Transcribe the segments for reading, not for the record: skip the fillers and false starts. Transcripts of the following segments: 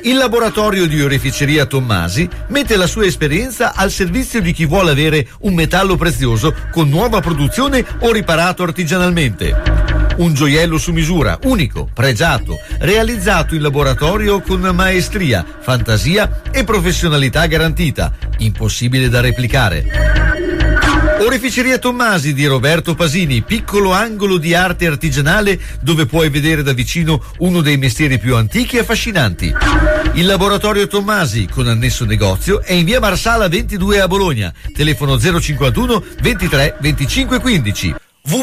Il laboratorio di oreficeria Tommasi mette la sua esperienza al servizio di chi vuole avere un metallo prezioso con nuova produzione o riparato artigianalmente. Un gioiello su misura, unico, pregiato, realizzato in laboratorio con maestria, fantasia e professionalità garantita, impossibile da replicare. Oreficeria Tommasi di Roberto Pasini, piccolo angolo di arte artigianale dove puoi vedere da vicino uno dei mestieri più antichi e affascinanti. Il laboratorio Tommasi, con annesso negozio, è in via Marsala 22 a Bologna, telefono 051 23 25 15.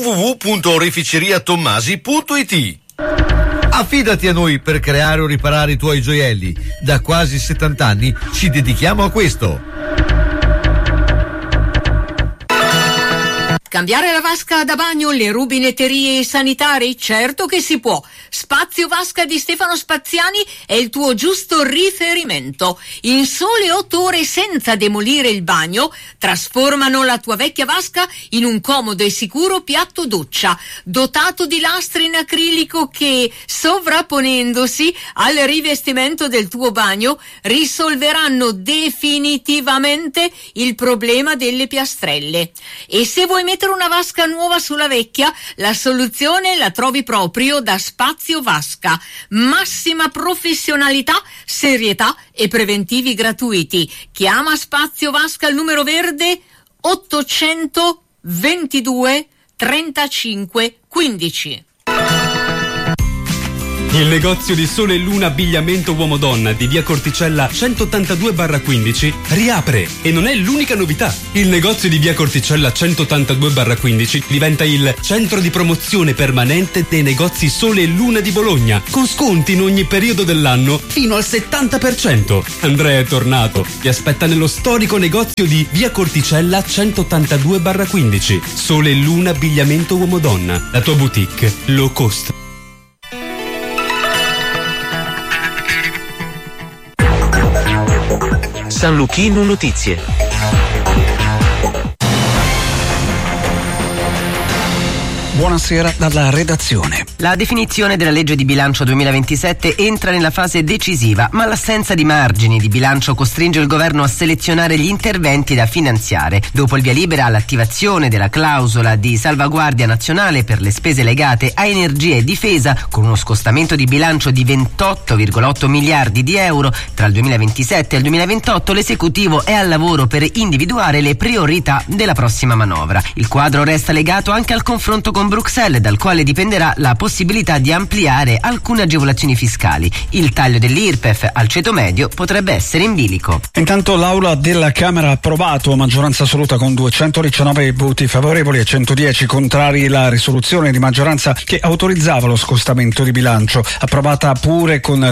www.oreficeriatommasi.it. Affidati a noi per creare o riparare i tuoi gioielli. Da quasi 70 anni ci dedichiamo a questo. Cambiare la vasca da bagno, le rubinetterie e i sanitari? Certo che si può. Spazio Vasca di Stefano Spaziani è il tuo giusto riferimento. In sole 8 ore senza demolire il bagno, trasformano la tua vecchia vasca in un comodo e sicuro piatto doccia, dotato di lastre in acrilico che, sovrapponendosi al rivestimento del tuo bagno, risolveranno definitivamente il problema delle piastrelle. E se vuoi mettere una vasca nuova sulla vecchia, la soluzione la trovi proprio da Spazio Vasca. Massima professionalità, serietà e preventivi gratuiti. Chiama Spazio Vasca al numero verde 822 35 15. Il negozio di Sole e Luna Abbigliamento Uomo-Donna di via Corticella 182/15 riapre e non è l'unica novità. Il negozio di via Corticella 182/15 diventa il centro di promozione permanente dei negozi Sole e Luna di Bologna, con sconti in ogni periodo dell'anno fino al 70%. Andrea è tornato, ti aspetta nello storico negozio di via Corticella 182/15. Sole e Luna Abbigliamento Uomo-Donna, la tua boutique low cost. San Luchino Notizie. Buonasera dalla redazione. La definizione della legge di bilancio 2027 entra nella fase decisiva, ma l'assenza di margini di bilancio costringe il governo a selezionare gli interventi da finanziare. Dopo il via libera all'attivazione della clausola di salvaguardia nazionale per le spese legate a energia e difesa, con uno scostamento di bilancio di 28,8 miliardi di euro tra il 2027 e il 2028, l'esecutivo è al lavoro per individuare le priorità della prossima manovra. Il quadro resta legato anche al confronto con Bruxelles, dal quale dipenderà la possibilità di ampliare alcune agevolazioni fiscali. Il taglio dell'IRPEF al ceto medio potrebbe essere in bilico. Intanto l'Aula della Camera ha approvato a maggioranza assoluta con 219 voti favorevoli e 110 contrari la risoluzione di maggioranza che autorizzava lo scostamento di bilancio. Approvata pure con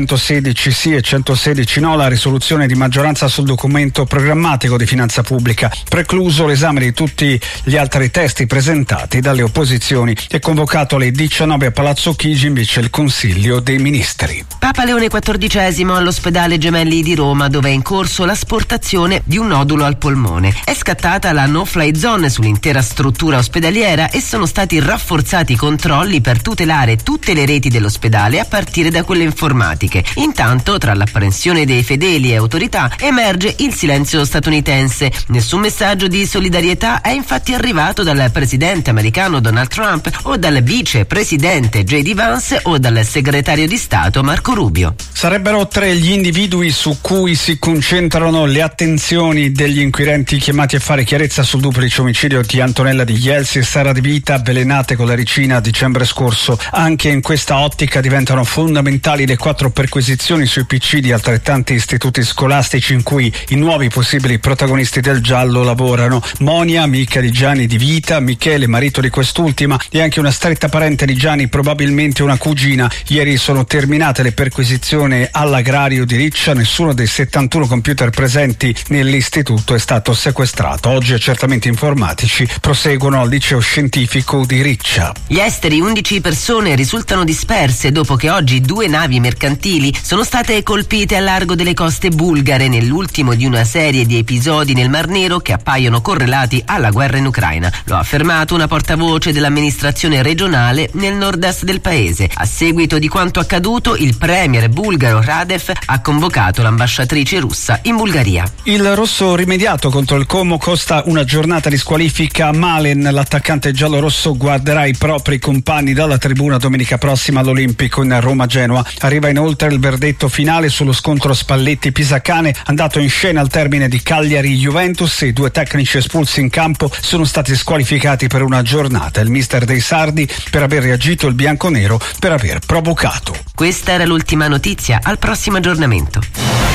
216 sì e 116 no la risoluzione di maggioranza sul documento programmatico di finanza pubblica, precluso l'esame di tutti gli altri testi presentati dalle opposizioni. È convocato alle 19 a Palazzo Chigi invece il Consiglio dei Ministri. Papa Leone XIV all'ospedale Gemelli di Roma, dove è in corso l'asportazione di un nodulo al polmone. È scattata la no-fly zone sull'intera struttura ospedaliera e sono stati rafforzati i controlli per tutelare tutte le reti dell'ospedale a partire da quelle informatiche. Intanto, tra l'apprensione dei fedeli e autorità, emerge il silenzio statunitense. Nessun messaggio di solidarietà è infatti arrivato dal presidente americano Donald Trump o dal vicepresidente J.D. Vance o dal segretario di Stato Marco Rubio. Sarebbero 3 gli individui su cui si concentrano le attenzioni degli inquirenti chiamati a fare chiarezza sul duplice omicidio di Antonella Di Ielsi e Sara Di Vita, avvelenate con la ricina a dicembre scorso. Anche in questa ottica diventano fondamentali le 4 perquisizioni sui PC di altrettanti istituti scolastici in cui i nuovi possibili protagonisti del giallo lavorano. Monia, amica di Gianni Di Vita, Michele, marito di quest'ultima, e anche una stretta parente di Gianni, probabilmente una cugina. Ieri sono terminate le perquisizioni all'agrario di Riccia. Nessuno dei 71 computer presenti nell'istituto è stato sequestrato. Oggi accertamenti informatici proseguono al liceo scientifico di Riccia. Gli esteri, 11 persone risultano disperse dopo che oggi 2 navi mercantili sono state colpite a largo delle coste bulgare, nell'ultimo di una serie di episodi nel Mar Nero che appaiono correlati alla guerra in Ucraina. Lo ha affermato una portavoce dell'amministrazione regionale nel nord-est del paese. A seguito di quanto accaduto, il premier bulgaro Radev ha convocato l'ambasciatrice russa in Bulgaria. Il rosso rimediato contro il Como costa una giornata di squalifica a Malen. L'attaccante giallorosso guarderà i propri compagni dalla tribuna domenica prossima all'Olimpico in Roma-Genoa. Arriva inoltre il verdetto finale sullo scontro Spalletti-Pisacane, andato in scena al termine di Cagliari-Juventus. I due tecnici espulsi in campo sono stati squalificati per una giornata. Il mister dei sardi per aver reagito, il bianconero per aver provocato. Questa era l'ultima notizia, al prossimo aggiornamento.